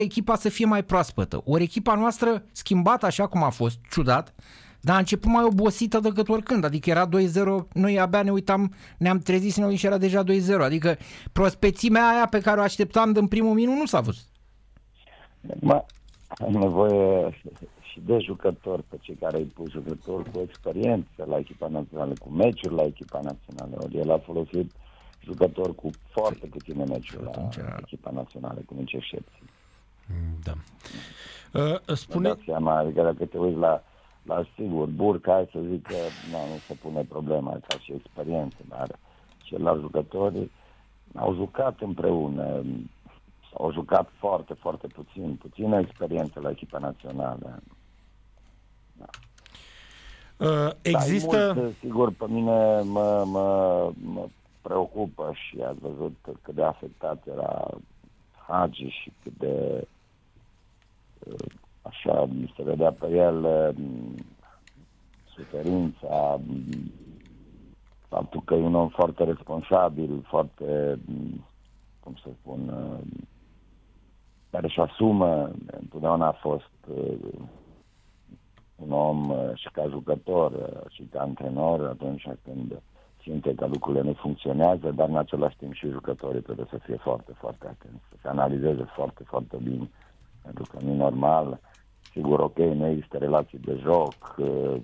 echipa să fie mai proaspătă. Ori echipa noastră schimbată așa cum a fost, ciudat, dar a început mai obosită decât oricând. Adică era 2-0, noi abia ne uitam, ne-am trezit noi și era deja 2-0. Adică prospețimea aia pe care o așteptam din primul minut nu s-a văzut. Am nevoie și de jucători, pe cei care îi pus jucători cu experiență la echipa națională, cu meciuri la echipa națională. Ori el a folosit jucători cu foarte puține meciuri la echipa națională, cu mici excepții. Da. Spune... Dați seama, adică dacă te uiți la sigur, Burca, hai să zic că nu se pune problema ca și experiență, dar ceilalți jucători au jucat împreună, au jucat foarte, foarte puțină experiență la echipa națională. Da. Există... Mult, sigur, pe mine mă preocupă și ați văzut cât de afectat era Hagi și cât de așa se vedea pe el suferința, faptul că e un om foarte responsabil, foarte, cum să spun, care își asumă, întotdeauna a fost un om și ca jucător și ca antrenor atunci când simte că lucrurile nu funcționează, dar în același timp și jucătorii trebuie să fie foarte, foarte atenți, să se analizeze foarte, foarte bine, pentru că nu e normal. Sigur, ok, nu există relații de joc,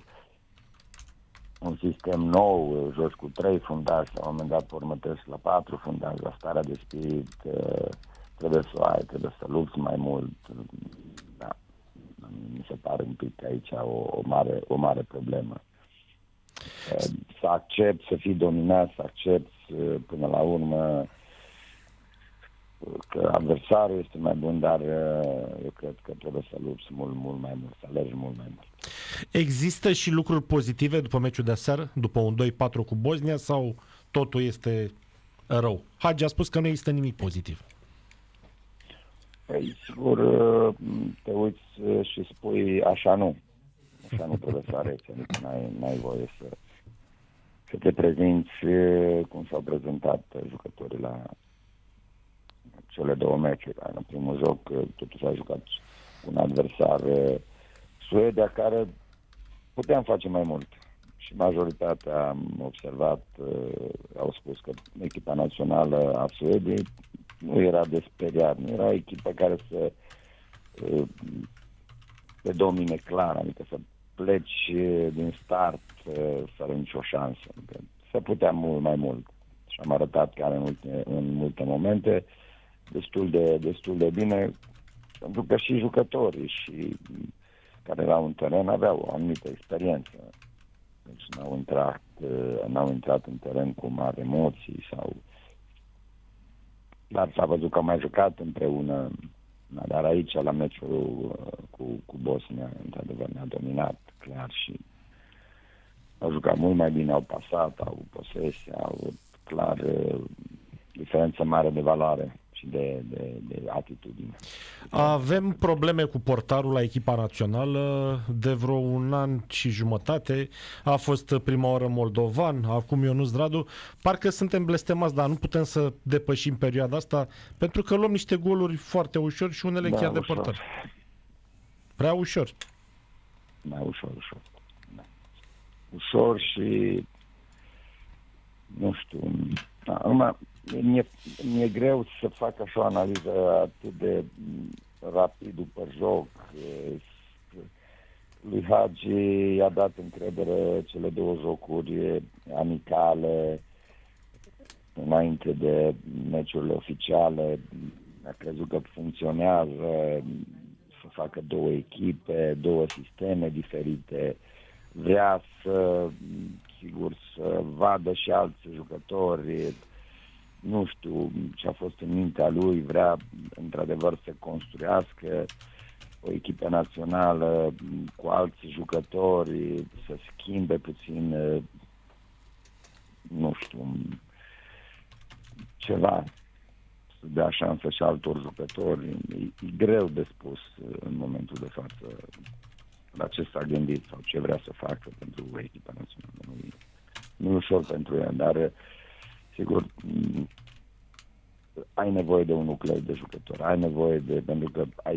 un sistem nou, joci cu 3 fundași, la un moment dat următesc la 4 fundași, la starea de spirit trebuie să o ai, trebuie să lupți mai mult. Da. Mi se pare un pic aici o mare problemă. Să accept, să fii dominat, să accept până la urmă că adversarul este mai bun, dar eu cred că trebuie să lupți mult mai mult, să alergi mult mai mult. Există și lucruri pozitive după meciul de aseară, după un 2-4 cu Bosnia, sau totul este rău? Hagi a spus că nu există nimic pozitiv. Păi, sigur, te uiți și spui așa nu trebuie să arăți, adică n-ai voie să te prezinți cum s-au prezentat jucătorii la cele 2 meciuri. În primul joc totuși a jucat un adversar, Suedia, care puteam face mai mult. Și majoritatea, am observat, au spus că echipa națională a Suediei nu era de speriat, nu era o echipă care să te domine clar, adică să pleci din start fără nicio șansă. Adică se putea mult mai mult. Și am arătat că în multe momente destul de bine, pentru că și jucătorii și care erau în teren aveau o anumită experiență. Deci n-au intrat în teren cu mari emoții dar s-a văzut că au mai jucat împreună. Dar aici, la meciul cu Bosnia, într-adevăr ne-a dominat clar și au jucat mult mai bine, au pasat, au posesia, au clar diferență mare de valoare și de atitudine. Avem probleme cu portarul la echipa națională de vreo 1 an și jumătate. A fost prima oară moldovan, acum Ionuț Radu. Parcă suntem blestemați, dar nu putem să depășim perioada asta, pentru că luăm niște goluri foarte ușor și unele chiar de portar. Prea ușor. Da, ușor. Da. Ușor și nu știu. Acum, mi-e greu să fac așa o analiză atât de rapid după joc. Lui Hagi i-a dat încredere cele 2 jocuri amicale înainte de meciurile oficiale. A crezut că funcționează să facă 2 echipe, 2 sisteme diferite. Vrea să vadă și alți jucători. Nu știu ce a fost în mintea lui, vrea într-adevăr să construiască o echipă națională cu alți jucători, să schimbe puțin, nu știu, ceva, să dea șansă și altor jucători. E greu de spus în momentul de față la ce s-a gândit sau ce vrea să facă pentru echipa națională. Nu e ușor pentru el, dar sigur ai nevoie de un nucleu de jucători, ai nevoie de, pentru că ai